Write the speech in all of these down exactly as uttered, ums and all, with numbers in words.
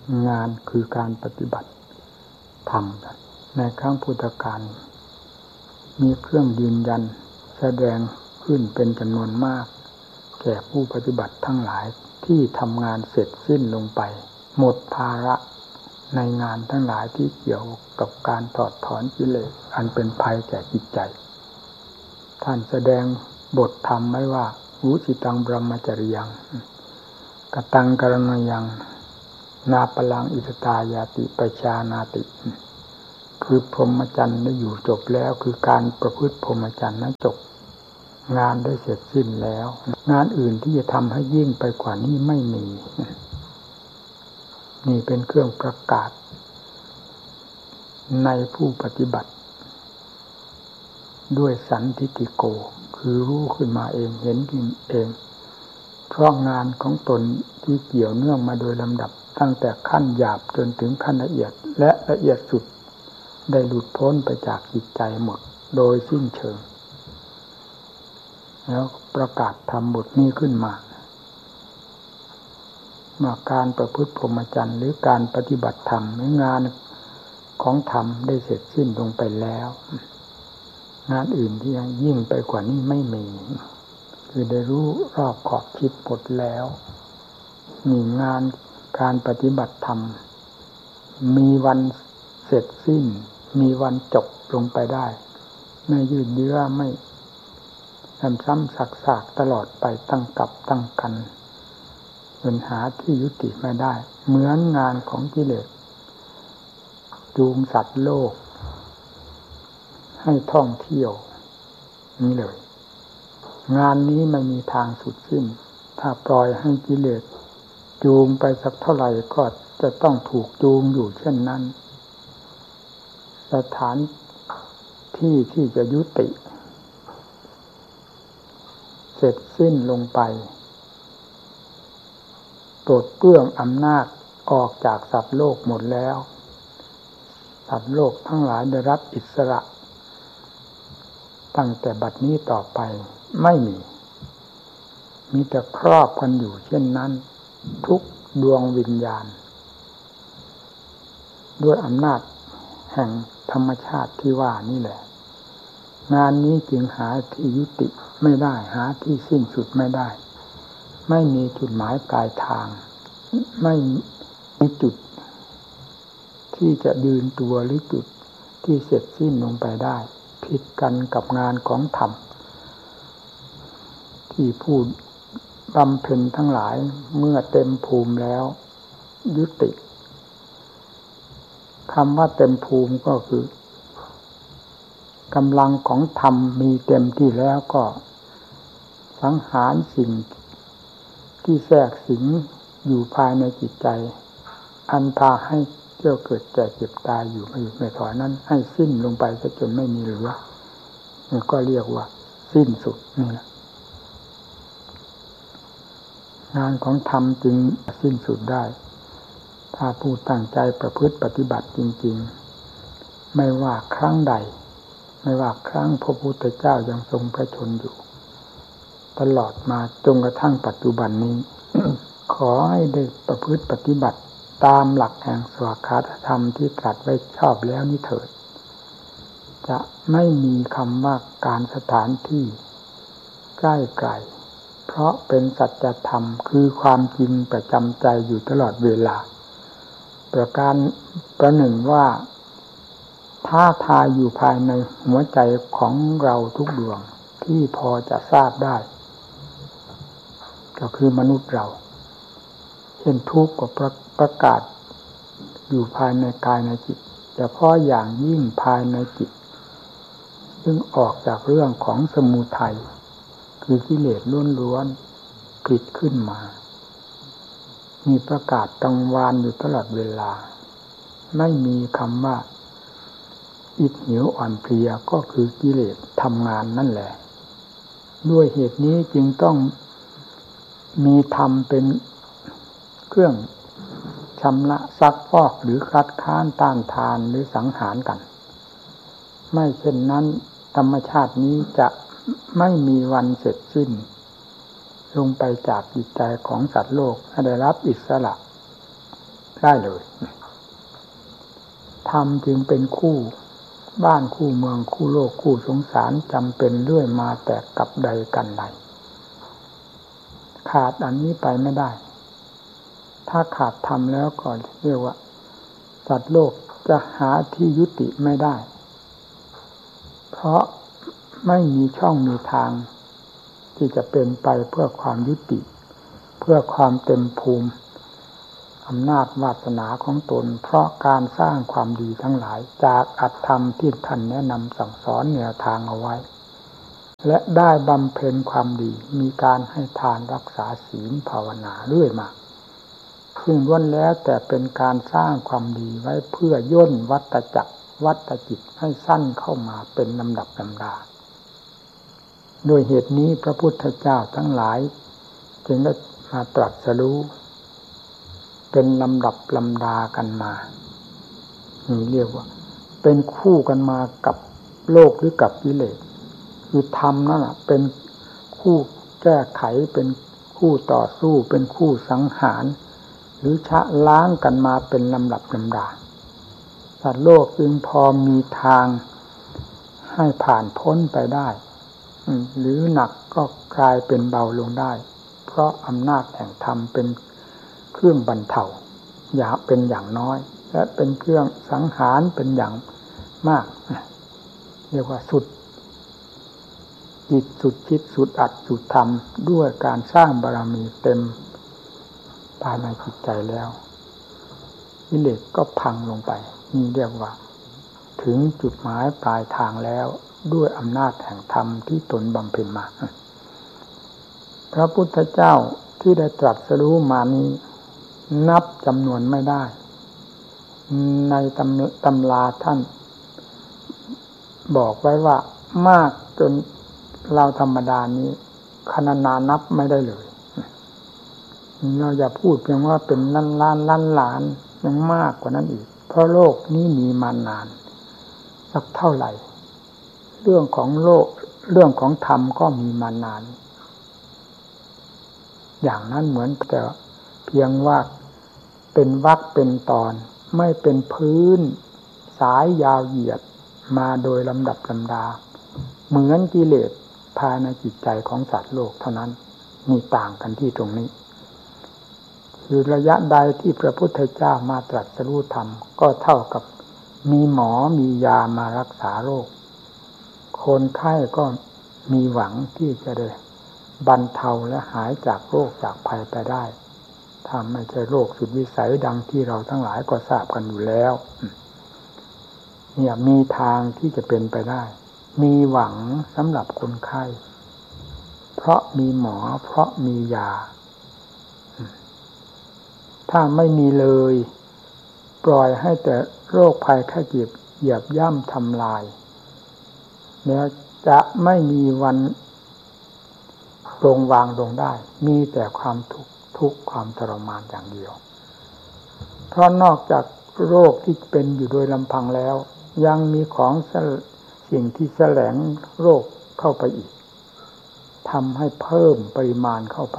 งานคือการปฏิบัติธรรมในครั้งพุทธกาลมีเครื่องยืนยันแสดงขึ้นเป็นจำนวนมากแก่ผู้ปฏิบัติทั้งหลายที่ทำงานเสร็จสิ้นลงไปหมดภาระในงานทั้งหลายที่เกี่ยวกับการถอดถอนกิเลสอันเป็นภัยแก่จิตใจท่านแสดงบทธรรมไว้ว่าวุสิตังบรมจริยังกตังกรณยังนาปลังอิสตายาติปชานาติคือพรหมจรรย์ได้อยู่จบแล้วคือการประพฤติพรหมจรรย์นั้นจบงานได้เสร็จสิ้นแล้วงานอื่นที่จะทำให้ยิ่งไปกว่านี้ไม่มีนี่เป็นเครื่องประกาศในผู้ปฏิบัติด้วยสันทิฏฐิโกคือรู้ขึ้นมาเองเห็นขึ้นเองเพราะงานของตนที่เกี่ยวเนื่องมาโดยลำดับตั้งแต่ขั้นหยาบจนถึงขั้นละเอียดและละเอียดสุดได้หลุดพ้นไปจากจิตใจหมดโดยสิ้นเชิงแล้วประกาศทำบทนี้ขึ้นมามาการประพฤติพรหมจรรย์หรือการปฏิบัติธรรมหรืองานของธรรมได้เสร็จสิ้นลงไปแล้วงานอื่นที่ยังยิ่งไปกว่านี้ไม่มีคือได้รู้รอบขอบคิดหมดแล้วมีงานการปฏิบัติธรรมมีวันเสร็จสิ้นมีวันจบลงไปได้ไม่ยืดเยื้อไม่ซ้ำๆซักๆตลอดไปตั้งกับตั้งกันจนหาที่ยุติไม่ได้เหมือนงานของกิเลสจูงสัตว์โลกให้ท่องเที่ยวนี่เลยงานนี้ไม่มีทางสุดสิ้นถ้าปล่อยให้กิเลสจูงไปสักเท่าไหร่ก็จะต้องถูกจูงอยู่เช่นนั้นสถานที่ที่จะยุติเสร็จสิ้นลงไปปลดเปลื้องอำนาจออกจากสัตว์โลกหมดแล้วสัตว์โลกทั้งหลายได้รับอิสระตั้งแต่บัดนี้ต่อไปไม่มีมีแต่ครอบกันอยู่เช่นนั้นทุกดวงวิญญาณด้วยอำนาจแห่งธรรมชาติที่ว่านี่แหละงานนี้จึงหาที่ยุติไม่ได้หาที่สิ้นสุดไม่ได้ไม่มีจุดหมายปลายทางไม่มีจุดที่จะยืนตัวหรือจุดที่เสร็จสิ้นลงไปได้ผิดกันกับงานของธรรมที่ผู้บำเพ็ญทั้งหลายเมื่อเต็มภูมิแล้วยุติคำว่าเต็มภูมิก็คือกำลังของธรรมมีเต็มที่แล้วก็สังหารสิ่งที่แทรกสิงอยู่ภายในจิตใจอันพาให้เจ้าเกิดแก่เจ็บตายอยู่ไม่หยุดไม่ถอยนั้นให้สิ้นลงไปซะจนไม่มีเหลือนี่ก็เรียกว่าสิ้นสุดนี่แหละงานของธรรมจึงสิ้นสุดได้ถ้าผู้ตั้งใจประพฤติปฏิบัติจริงๆไม่ว่าครั้งใดไม่ว่าครั้งพระพุทธเจ้ายังทรงพระชนอยู่ตลอดมาจนกระทั่งปัจจุบันนี้ ขอให้ได้ประพฤติปฏิบัติตามหลักแห่งสวากขาธรรมที่ตรัสไว้ชอบแล้วนี้เถิดจะไม่มีคำว่าการสถานที่ใกล้ไกลเพราะเป็นสัจธรรมคือความจริงประจำใจอยู่ตลอดเวลาประการประหนึ่งว่าท้าทายอยู่ภายในหัวใจของเราทุกดวงที่พอจะทราบได้ก็คือมนุษย์เราเช่นทุกข์ก็ประประกาศอยู่ภายในกายในจิตเฉพาะอย่างยิ่งภายในจิตซึ่งออกจากเรื่องของสมุทัยคือกิเลสล้วนๆผลิตขึ้นมามีประกาศกังวานอยู่ตลอดเวลาไม่มีคำว่าอิดหิวอ่อนเพลียก็คือกิเลสทำงานนั่นแหละด้วยเหตุนี้จึงต้องมีธรรมเป็นเครื่องชำระซักฟอกหรือคัดค้านต้านทานหรือสังหารกันไม่เช่นนั้นธรรมชาตินี้จะไม่มีวันเสร็จสิ้นลงไปจากจิตใจของสัตว์โลกให้ได้รับอิสระได้เลยธรรมจึงเป็นคู่บ้านคู่เมืองคู่โลกคู่สงสารจำเป็นเรื่อยมาแต่กับใดกันใดขาดอันนี้ไปไม่ได้ถ้าขาดธรรมแล้วก็เรียกว่าสัตว์โลกจะหาที่ยุติไม่ได้เพราะไม่มีช่องมีทางที่จะเป็นไปเพื่อความยุติเพื่อความเต็มภูมิอำนาจวาสนาของตนเพราะการสร้างความดีทั้งหลายจากอัตธรรมที่ท่านแนะนำสั่งสอนแนวทางเอาไว้และได้บำเพ็ญความดีมีการให้ทานรักษาศีลภาวนาเรื่อยมาซึ่งล้วนแล้วแต่เป็นการสร้างความดีไว้เพื่อย่นวัฏจักรวัฏจิตให้สั้นเข้ามาเป็นลำดับลำดาโดยเหตุนี้พระพุทธเจ้าทั้งหลายจึงได้มาตรัสรู้เป็นลำดับลำดากันมานี่เรียกว่าเป็นคู่กันมากับโลกหรือกับกิเลสคือธรรมนั่นแหละเป็นคู่แก้ไขเป็นคู่ต่อสู้เป็นคู่สังหารหรือชะล้างกันมาเป็นลำดับลำดาสัตว์โลกจึงพอมีทางให้ผ่านพ้นไปได้หรือหนักก็กลายเป็นเบาลงได้เพราะอำนาจแห่งธรรมเป็นเครื่องบรรเทาอย่าเป็นอย่างน้อยและเป็นเครื่องสังหารเป็นอย่างมากเรียกว่าสุดจิตสุดคิดสุดอัดสุดทำด้วยการสร้างบารมีเต็มภายในจิตใจแล้วกิเลสก็พังลงไปนี่เรียกว่าถึงจุดหมายปลายทางแล้วด้วยอำนาจแห่งธรรมที่ตนบำเพ็ญมาพระพุทธเจ้าที่ได้ตรัสรู้มานี้นับจำนวนไม่ได้ในตำตำราท่านบอกไว้ว่ามากจนเราธรรมดานี้คณนานับไม่ได้เลยเราอย่าพูดเพียงว่าเป็นล้านล้านล้านล้านยังมากกว่านั้นอีกเพราะโลกนี้มีมานานสักเท่าไหร่เรื่องของโลกเรื่องของธรรมก็มีมานานอย่างนั้นเหมือนแต่เพียงว่าเป็นวรรคเป็นตอนไม่เป็นพื้นสายยาวเหยียดมาโดยลำดับลำดาเหมือนกิเลสภายในจิตใจของสัตว์โลกเท่านั้นมีต่างกันที่ตรงนี้คือระยะใดที่พระพุทธเจ้ามาตรัสรู้ธรรมก็เท่ากับมีหมอมียามารักษาโรคคนไข้ก็มีหวังที่จะได้บรรเทาและหายจากโรคจากภัยไปได้ถ้าไม่ใช่โรคสุดวิสัยดังที่เราทั้งหลายก็ทราบกันอยู่แล้วเนี่ยมีทางที่จะเป็นไปได้มีหวังสำหรับคนไข้เพราะมีหมอเพราะมียาถ้าไม่มีเลยปล่อยให้แต่โรคภัยไข้เจ็บเหยียบย่ำทำลายแล้วจะไม่มีวันลงวางลงได้มีแต่ความทุกข์ทุกข์ความทรมานอย่างเดียวเพราะนอกจากโรคที่เป็นอยู่โดยลำพังแล้วยังมีของสิ่งที่แสลงโรคเข้าไปอีกทำให้เพิ่มปริมาณเข้าไป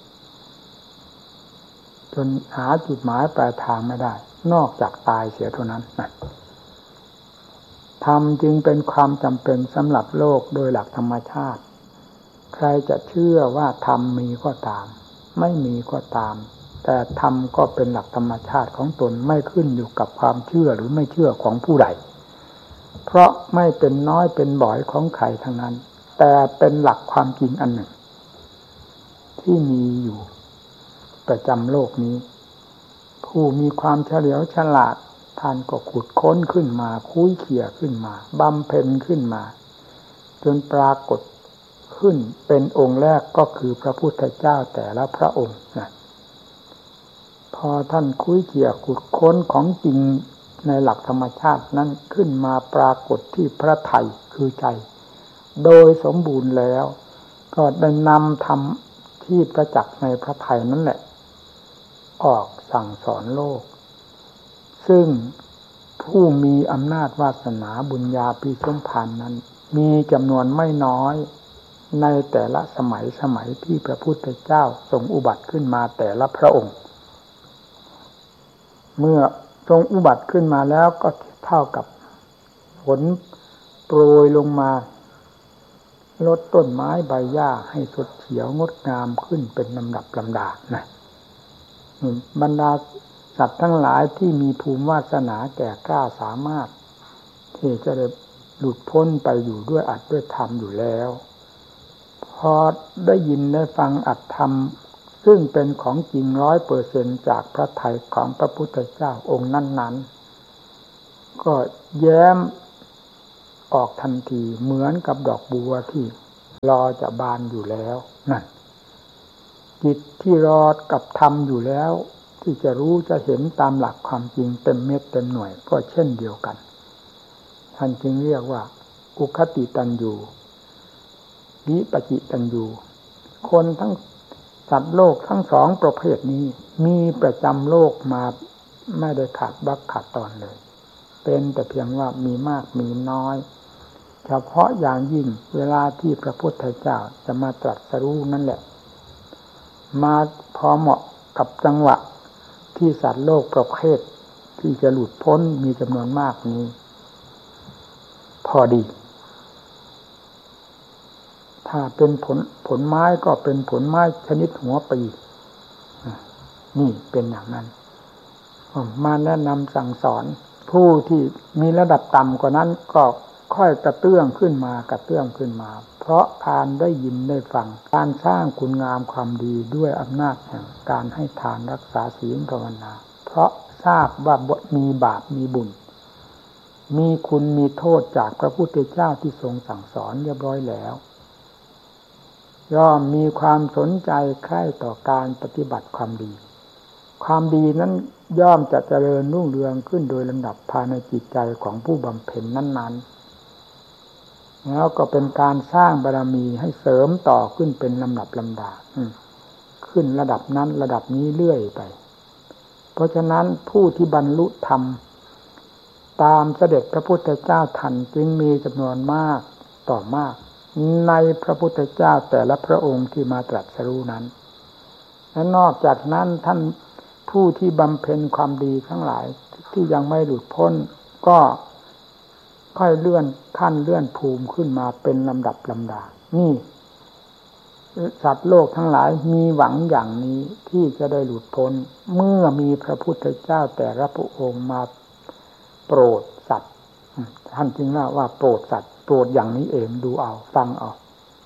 จนหาจุดหมายปลายทางไม่ได้นอกจากตายเสียเท่านั้นนะธรรมจึงเป็นความจำเป็นสำหรับโลกโดยหลักธรรมชาติใครจะเชื่อว่าธรรมมีก็ตามไม่มีก็ตามแต่ธรรมก็เป็นหลักธรรมชาติของตนไม่ขึ้นอยู่กับความเชื่อหรือไม่เชื่อของผู้ใดเพราะไม่เป็นน้อยเป็นบ่อยของใครทั้งนั้นแต่เป็นหลักความจริงอันหนึ่งที่มีอยู่ประจำโลกนี้ผู้มีความเฉลียวฉลาดท่านก็ขุดค้นขึ้นมาคุยเขี่ยขึ้นมาบำเพ็ญขึ้นมาจนปรากฏขึ้นเป็นองค์แรกก็คือพระพุทธเจ้าแต่ละพระองค์นะพอท่านคุยเขี่ยขุดค้นของจริงในหลักธรรมชาตินั้นขึ้นมาปรากฏที่พระทัยคือใจโดยสมบูรณ์แล้วก็ได้นำธรรมที่ประจักษ์ในพระทัยนั่นแหละออกสั่งสอนโลกซึ่งผู้มีอำนาจวาสนาบุญญาภิสมภารนั้นมีจำนวนไม่น้อยในแต่ละสมัยสมัยที่พระพุทธเจ้าทรงอุบัติขึ้นมาแต่ละพระองค์เมื่อทรงอุบัติขึ้นมาแล้วก็เท่ากับฝนโปรยลงมาลดต้นไม้ใบหญ้าให้สดเขียวงดงามขึ้นเป็นลำดับลำดานะบรรดาสัตว์ทั้งหลายที่มีภูมิวาสนาแก่กล้าสามารถที่จะได้หลุดพ้นไปอยู่ด้วยอัตด้วยธรรมอยู่แล้วพอได้ยินได้ฟังอัตธรรมซึ่งเป็นของจริงร้อยเปอร์เซ็นต์จากพระทัยของพระพุทธเจ้าองค์นั้นๆก็แย้มออกทันทีเหมือนกับดอกบัวที่รอจะบานอยู่แล้วนั่นจิตที่รอกับธรรมอยู่แล้วที่จะรู้จะเห็นตามหลักความจริงเต็มเม็ดเต็มหน่วยก็เช่นเดียวกันท่านจึงเรียกว่าอุคติตันยูวิปจิตันยูคนทั้งสัตว์โลกทั้งสองประเภทนี้มีประจำโลกมาไม่ได้ขาดบักขาดตอนเลยเป็นแต่เพียงว่ามีมากมีน้อยเฉพาะอย่างยิ่งเวลาที่พระพุทธเจ้าจะมาตรัสรู้นั่นแหละมาพอเหมาะกับจังหวะที่สัตว์โลกประเภทที่จะหลุดพ้นมีจำนวนมากนี้พอดีถ้าเป็นผลผลไม้ก็เป็นผลไม้ชนิดหัวปีนี่เป็นอย่างนั้นมาแนะนำสั่งสอนผู้ที่มีระดับต่ำกว่านั้นก็ค่อยกระเตื้องขึ้นมากระเตื้องขึ้นมาเพราะการได้ยินได้ฟังการสร้างคุณงามความดีด้วยอำนาจแห่งการให้ทานรักษาศีลภาวนาเพราะทราบว่ามีบาปมีบุญมีคุณมีโทษจากพระพุทธเจ้าที่ทรงสั่งสอนเรียบร้อยแล้วย่อมมีความสนใจใคร่ต่อการปฏิบัติความดีความดีนั้นย่อมจะเจริญรุ่งเรืองขึ้นโดยลำดับภายในจิตใจของผู้บำเพ็ญนั้นๆแล้วก็เป็นการสร้างบารมีให้เสริมต่อขึ้นเป็นลำดับลำดาขึ้นระดับนั้นระดับนี้เรื่อยไปเพราะฉะนั้นผู้ที่บรรลุธรรมตามเสด็จพระพุทธเจ้าทันจึงมีจำนวนมากต่อมากในพระพุทธเจ้าแต่ละพระองค์ที่มาตรัสรู้นั้นและนอกจากนั้นท่านผู้ที่บำเพ็ญความดีทั้งหลายที่ยังไม่หลุดพ้นก็ค่อยเลื่อนขั้นเลื่อนภูมิขึ้นมาเป็นลำดับลำดานี่สัตว์โลกทั้งหลายมีหวังอย่างนี้ที่จะได้หลุดพ้นเมื่อมีพระพุทธเจ้าแต่ละพระองค์มาโปรดสัตว์ท่านจึงเล่าว่าโปรดสัตว์โปรดอย่างนี้เองดูเอาฟังเอา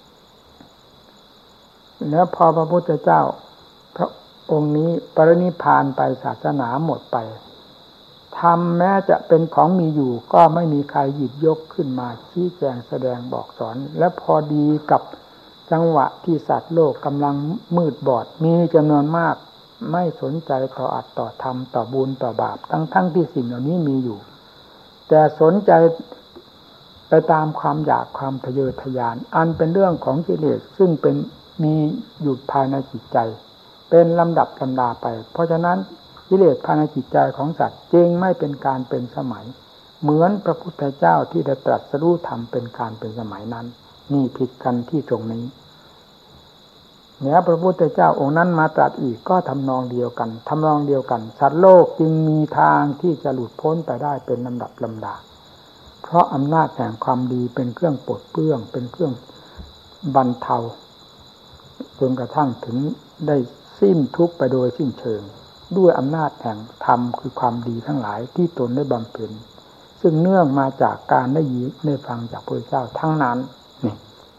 แล้วพอพระพุทธเจ้าพระองค์นี้ปรินิพพานไปศาสนาหมดไปธรรมแม้จะเป็นของมีอยู่ก็ไม่มีใครหยิบยกขึ้นมาชี้แจงแสดงบอกสอนและพอดีกับจังหวะที่สัตว์โลกกำลังมืดบอดมีจำนวนมากไม่สนใจต่ออัตต่อธรรมต่อบุญต่อบาปทั้งทั้งที่สิ่งเหล่านี้มีอยู่แต่สนใจไปตามความอยากความทะเยอทะยานอันเป็นเรื่องของกิเลสซึ่งเป็นมีอยู่ภายในจิตใจเป็นลำดับลำดาไปเพราะฉะนั้นกิเลสภายในจิตใจของสัตว์จึงไม่เป็นการเป็นสมัยเหมือนพระพุทธเจ้าที่ได้ตรัสรู้ธรรมเป็นการเป็นสมัยนั้นนี่ผิดกันที่ตรงนี้เนี่ยพระพุทธเจ้าองค์นั้นมาตรัสอีกก็ทำนองเดียวกันทำนองเดียวกันสัตว์โลกจึงมีทางที่จะหลุดพ้นไปได้เป็นลำดับลำดาเพราะอำนาจแห่งความดีเป็นเครื่องปลดเปลื้องเป็นเครื่องบรรเทาจนกระทั่งถึงได้สิ้นทุกข์ไปโดยสิ้นเชิงด้วยอำนาจแห่งธรรมคือความดีทั้งหลายที่ตนได้บำเพ็ญซึ่งเนื่องมาจากการได้ยินได้ฟังจากพระพุทธเจ้าทั้งนั้น